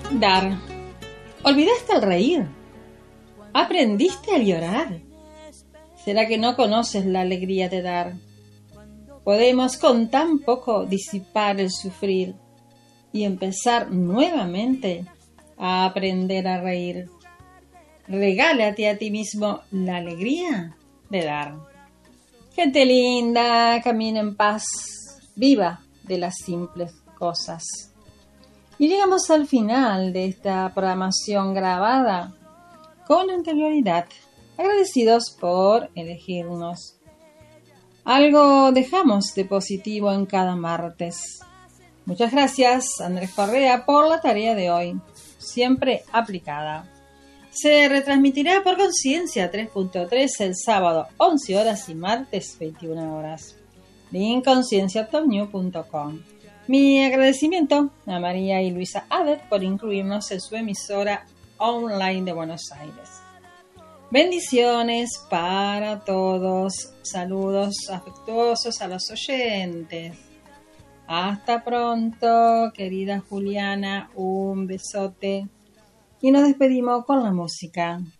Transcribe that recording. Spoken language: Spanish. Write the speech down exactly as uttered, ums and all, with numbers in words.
Dar. ¿Olvidaste el reír? ¿Aprendiste a llorar? ¿Será que no conoces la alegría de dar? Podemos con tan poco disipar el sufrir y empezar nuevamente a aprender a reír. Regálate a ti mismo la alegría de dar. Gente linda, camina en paz, viva de las simples cosas. Y llegamos al final de esta programación grabada con anterioridad. Agradecidos por elegirnos. Algo dejamos de positivo en cada martes. Muchas gracias, Andrés Correa, por la tarea de hoy, siempre aplicada. Se retransmitirá por Conciencia tres punto tres el sábado once horas y martes veintiuna horas. Link conciencia top new punto com. Mi agradecimiento a María y Luisa Adet por incluirnos en su emisora online de Buenos Aires. Bendiciones para todos. Saludos afectuosos a los oyentes. Hasta pronto, querida Juliana. Un besote. Y nos despedimos con la música.